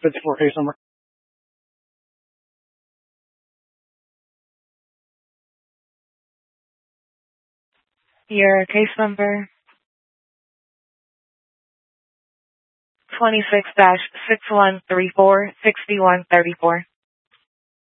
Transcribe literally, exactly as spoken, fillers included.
fifty-four case number. Your case number twenty-six dash six one three four six one three four.